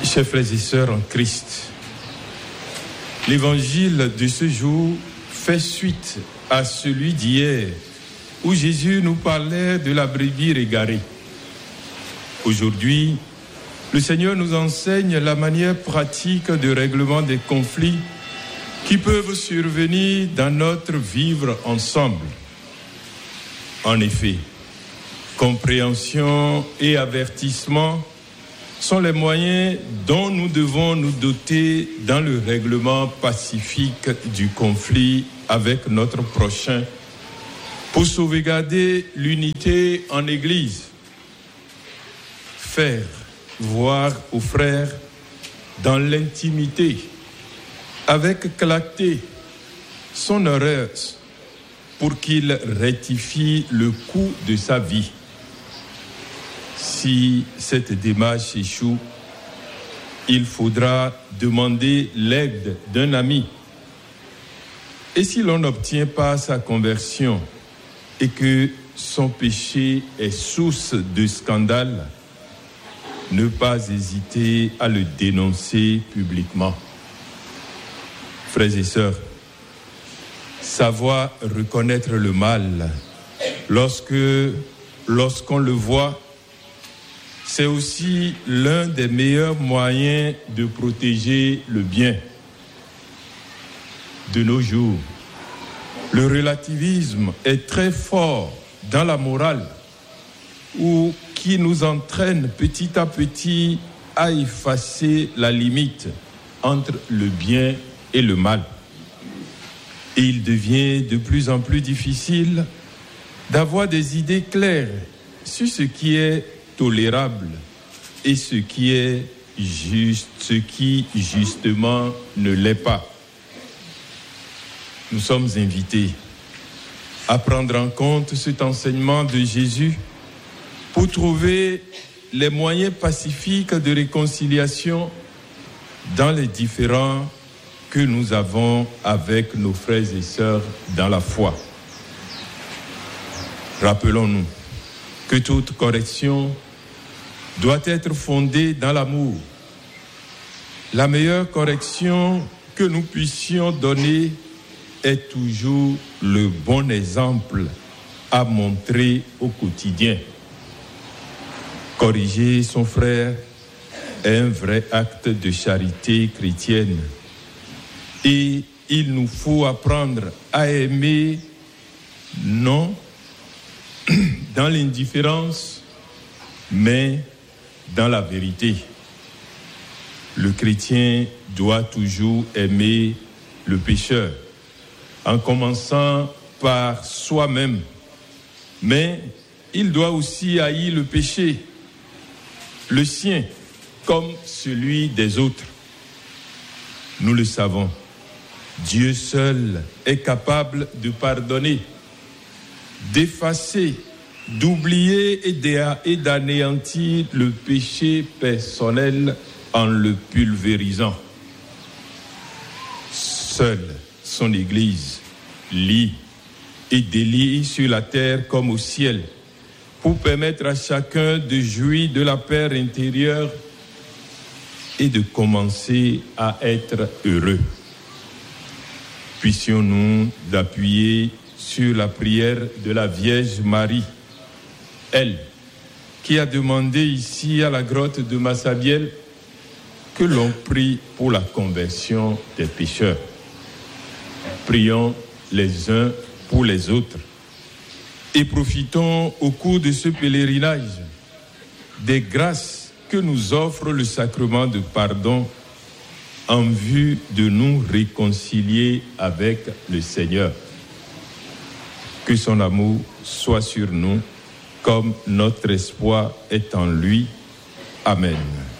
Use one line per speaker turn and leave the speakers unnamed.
Chers frères et sœurs en Christ, l'évangile de ce jour fait suite à celui d'hier, où Jésus nous parlait de la brebis égarée. Aujourd'hui, le Seigneur nous enseigne la manière pratique de règlement des conflits qui peuvent survenir dans notre vivre ensemble. En effet, compréhension et avertissement sont les moyens dont nous devons nous doter dans le règlement pacifique du conflit avec notre prochain pour sauvegarder l'unité en Église. Faire voir aux frères dans l'intimité, avec clarté, son erreur pour qu'il rectifie le cours de sa vie. Si cette démarche échoue, il faudra demander l'aide d'un ami. Et si l'on n'obtient pas sa conversion et que son péché est source de scandale, ne pas hésiter à le dénoncer publiquement. Frères et sœurs, savoir reconnaître le mal lorsqu'on le voit, c'est aussi l'un des meilleurs moyens de protéger le bien. De nos jours, le relativisme est très fort dans la morale, qui nous entraîne petit à petit à effacer la limite entre le bien et le mal. Et il devient de plus en plus difficile d'avoir des idées claires sur ce qui est tolérable et ce qui est juste, ce qui justement ne l'est pas. Nous sommes invités à prendre en compte cet enseignement de Jésus pour trouver les moyens pacifiques de réconciliation dans les différends que nous avons avec nos frères et sœurs dans la foi. Rappelons-nous que toute correction doit être fondée dans l'amour. La meilleure correction que nous puissions donner est toujours le bon exemple à montrer au quotidien. Corriger son frère est un vrai acte de charité chrétienne. Et il nous faut apprendre à aimer, non dans l'indifférence, mais dans la vérité. Le chrétien doit toujours aimer le pécheur, en commençant par soi-même. Mais il doit aussi haïr le péché, le sien comme celui des autres. Nous le savons, Dieu seul est capable de pardonner, d'effacer, d'oublier et d'anéantir le péché personnel en le pulvérisant. Seule son Église lie et délie sur la terre comme au ciel pour permettre à chacun de jouir de la paix intérieure et de commencer à être heureux. Puissions-nous appuyer sur la prière de la Vierge Marie, elle qui a demandé ici à la grotte de Massabielle que l'on prie pour la conversion des pécheurs. Prions les uns pour les autres et profitons au cours de ce pèlerinage des grâces que nous offre le sacrement de pardon en vue de nous réconcilier avec le Seigneur. Que son amour soit sur nous comme notre espoir est en lui. Amen.